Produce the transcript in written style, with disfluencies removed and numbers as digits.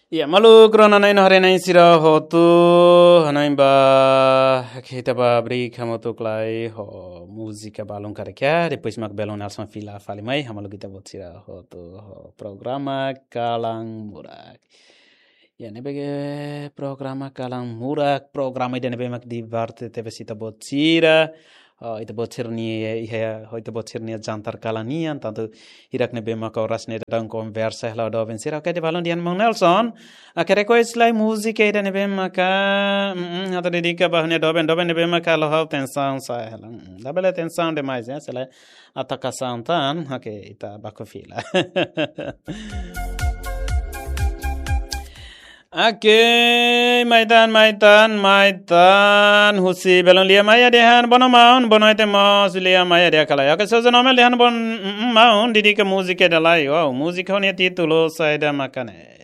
Ya malu krona nai hare nai sira hotu hanai ba kita ba bri kamotu klai ho música balon karekia depois mak belon alson fila fali mai hamalu kita bot sira hotu ho programa Kalang Murak. Ya nebe programa Kalang Murak programa ide nebe mak divarte teve sita bot sira. Ita bocir ni ita bocir ni jantar kalanian tanto irak ne bema ka oras ne dang conversa hla do ben sira de balon dian mong Nelson akere ko islai music ida ne bema ka ata dedica ba ne do ben ne bema ka lo ha tensão sa hla da bela tensão demais né sela ataka santan hake ita bakofila Oke, maitan husi belon lia maya dehan bono maun bono ite mos lia maya dia kala ya keso nomel dehan bon maun didi ke musik dalai wow musik honia titulo saida makane